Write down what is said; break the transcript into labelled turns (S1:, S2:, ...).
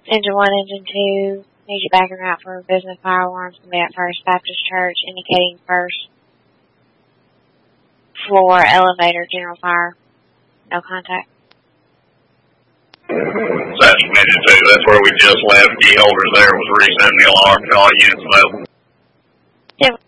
S1: Engine 1, Engine 2, need you back en route for business fire alarms to be at First Baptist Church, indicating first floor elevator general fire. No contact.
S2: That's Engine 2. That's where we just left. Key holders there was resetting the alarm to all units level.
S1: Yeah.